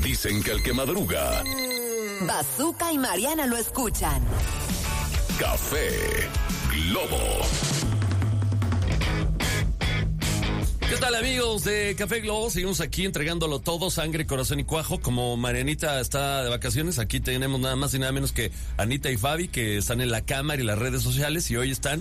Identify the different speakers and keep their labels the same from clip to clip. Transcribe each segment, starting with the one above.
Speaker 1: Dicen que el que madruga...
Speaker 2: Bazooka y Mariana lo escuchan.
Speaker 1: Café Globo.
Speaker 3: ¿Qué tal, amigos de Café Globo? Seguimos aquí entregándolo todo, sangre, corazón y cuajo. Como Marianita está de vacaciones, aquí tenemos nada más y nada menos que Anita y Fabi, que están en la cámara y las redes sociales y hoy están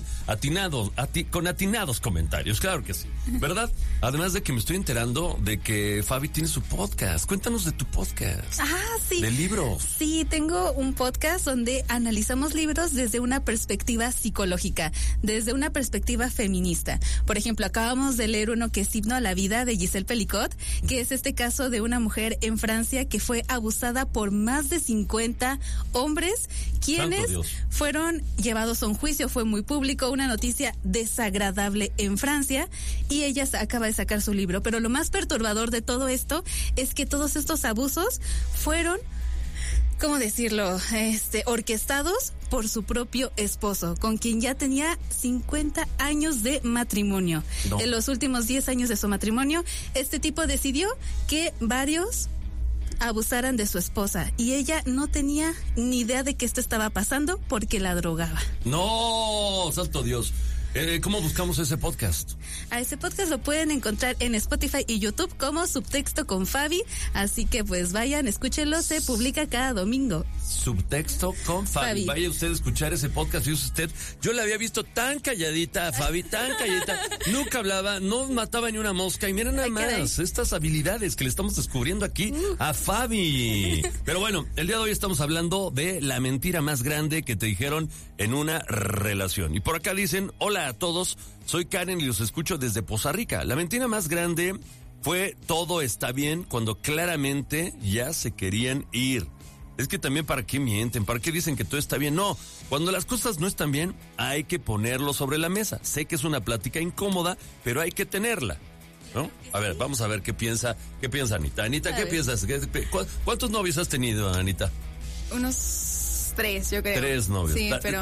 Speaker 3: con atinados comentarios, claro que sí, ¿verdad? Además de que me estoy enterando de que Fabi tiene su podcast. Cuéntanos de tu podcast.
Speaker 4: Sí.
Speaker 3: De libros.
Speaker 4: Sí, tengo un podcast donde analizamos libros desde una perspectiva psicológica, desde una perspectiva feminista. Por ejemplo, acabamos de leer uno que es Himno a la vida de Giselle Pelicot, que es este caso de una mujer en Francia que fue abusada por más de 50 hombres, quienes fueron llevados a un juicio. Fue muy público, una noticia desagradable en Francia, y ella acaba de sacar su libro. Pero lo más perturbador de todo esto es que todos estos abusos fueron, ¿cómo decirlo? Orquestados por su propio esposo, con quien ya tenía 50 años de matrimonio. No. En los últimos 10 años de su matrimonio, este tipo decidió que varios abusaran de su esposa, y ella no tenía ni idea de que esto estaba pasando porque la drogaba.
Speaker 3: ¡No! ¡Santo Dios! ¿Cómo buscamos ese podcast?
Speaker 4: A ese podcast lo pueden encontrar en Spotify y YouTube como Subtexto con Fabi, así que pues vayan, escúchenlo, se publica cada domingo.
Speaker 3: Subtexto con Fabi. Vaya usted a escuchar ese podcast, fíjese usted. Yo la había visto tan calladita a Fabi, tan calladita, nunca hablaba, no mataba ni una mosca, y miren nada más estas habilidades que le estamos descubriendo aquí a Fabi. Pero bueno, el día de hoy estamos hablando de la mentira más grande que te dijeron en una relación. Y por acá dicen: hola a todos, soy Karen y los escucho desde Poza Rica. La mentira más grande fue todo está bien cuando claramente ya se querían ir. Es que también, ¿para qué mienten? ¿Para qué dicen que todo está bien? No, cuando las cosas no están bien, hay que ponerlo sobre la mesa. Sé que es una plática incómoda, pero hay que tenerla, ¿no? A ver, vamos a ver qué piensa Anita. Anita, ¿qué piensas? ¿Cuántos novios has tenido, Anita?
Speaker 5: Unos 3, yo creo.
Speaker 3: 3 novios.
Speaker 5: Sí, pero...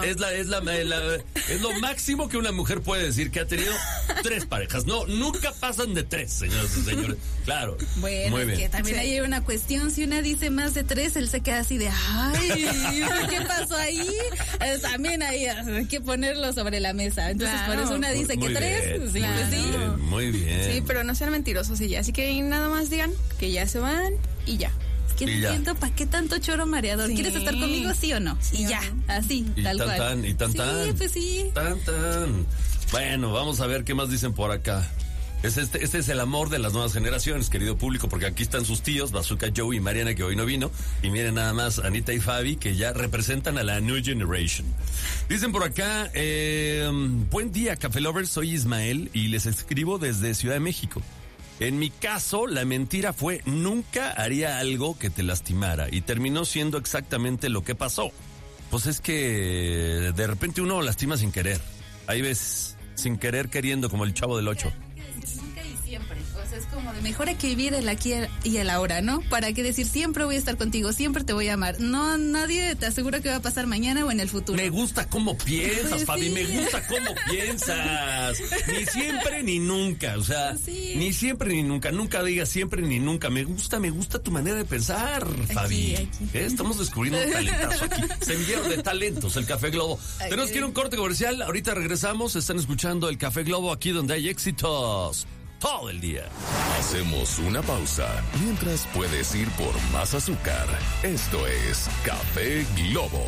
Speaker 3: Es lo máximo que una mujer puede decir, que ha tenido 3 parejas. No, nunca pasan de 3, señoras y señores. Claro.
Speaker 4: Bueno,
Speaker 3: muy bien.
Speaker 4: Que también hay una cuestión, si una dice más de 3, él se queda así de, ¿qué pasó ahí? También hay que ponerlo sobre la mesa. Entonces, por eso una dice que 3, sí,
Speaker 5: claro.
Speaker 4: Sí.
Speaker 3: Muy bien.
Speaker 5: Sí, pero no sean mentirosos y ya. Así que nada más digan que ya se van y ya.
Speaker 4: Que no entiendo para qué tanto choro mareador. ¿Quieres estar conmigo, sí o no?
Speaker 5: Sí,
Speaker 4: y ya, así,
Speaker 3: y
Speaker 4: tal cual.
Speaker 3: Sí,
Speaker 4: pues sí.
Speaker 3: Tan. Bueno, vamos a ver qué más dicen por acá. Este es el amor de las nuevas generaciones, querido público, porque aquí están sus tíos, Bazooka Joe y Mariana, que hoy no vino. Y miren nada más, Anita y Fabi, que ya representan a la New Generation. Dicen por acá, buen día, Café Lovers, soy Ismael y les escribo desde Ciudad de México. En mi caso, la mentira fue nunca haría algo que te lastimara, y terminó siendo exactamente lo que pasó. Pues es que de repente uno lastima sin querer. Hay veces, sin querer queriendo, como el Chavo del 8.
Speaker 4: Nunca y siempre. O sea, es como de mejor hay que vivir el aquí y el ahora, ¿no? ¿Para qué decir siempre voy a estar contigo, siempre te voy a amar? No, nadie te asegura que va a pasar mañana o en el futuro.
Speaker 3: Me gusta cómo piensas,
Speaker 4: Pues
Speaker 3: Fabi,
Speaker 4: sí.
Speaker 3: me gusta cómo piensas. Ni siempre ni nunca, o sea, ni siempre ni nunca. Nunca digas siempre ni nunca. Me gusta tu manera de pensar, Fabi.
Speaker 4: Aquí.
Speaker 3: Estamos descubriendo un talentazo aquí. Semillero de talentos, el Café Globo. Tenemos que ir a un corte comercial. Ahorita regresamos. Están escuchando el Café Globo, aquí donde hay éxitos todo el día.
Speaker 1: Hacemos una pausa mientras puedes ir por más azúcar. Esto es Café Globo.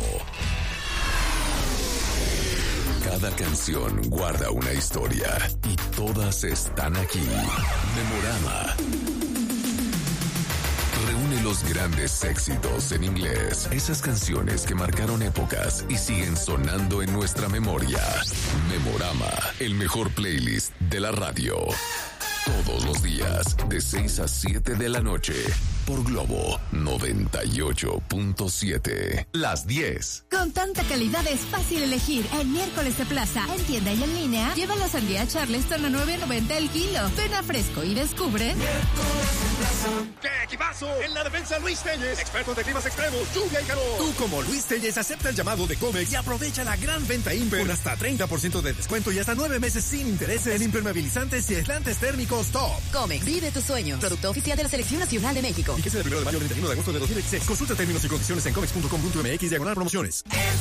Speaker 1: Cada canción guarda una historia y todas están aquí. Memorama reúne los grandes éxitos en inglés, esas canciones que marcaron épocas y siguen sonando en nuestra memoria. Memorama, el mejor playlist de la radio. Todos los días, de 6 a 7 de la noche, por Globo 98.7. Las 10.
Speaker 6: Con tanta calidad es fácil elegir. En Miércoles de Plaza, en tienda y en línea, lleva la sandía Charleston a $9.90 el kilo. Ven a Fresco y descubre...
Speaker 7: ¡Que Paso en la defensa Luis Telles, experto de climas extremos, lluvia y calor. Tú como Luis Telles acepta el llamado de Comex y aprovecha la gran venta Imper con hasta 30% de descuento y hasta 9 meses sin intereses en impermeabilizantes y aislantes térmicos top.
Speaker 2: Comex, vive tu sueño. Producto oficial de la Selección Nacional de México.
Speaker 7: Fíjese del 1 de mayo al 31 de agosto de 2016. Consulta términos y condiciones en comex.com.mx/promociones.